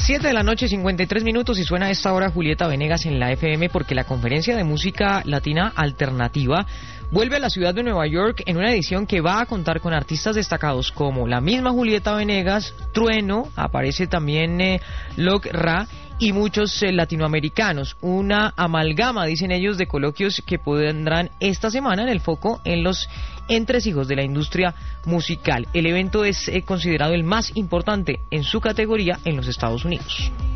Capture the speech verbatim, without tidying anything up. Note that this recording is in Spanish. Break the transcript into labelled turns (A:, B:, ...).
A: siete de la noche, cincuenta y tres minutos, y suena a esta hora Julieta Venegas en la F M porque la Conferencia de Música Latina Alternativa vuelve a la ciudad de Nueva York en una edición que va a contar con artistas destacados como la misma Julieta Venegas, Trueno, aparece también eh, Loc Ra y muchos eh, latinoamericanos. Una amalgama, dicen ellos, de coloquios que pondrán esta semana en el foco en los entresijos de la industria musical. El evento es eh, considerado el más importante en su categoría en los Estados Unidos.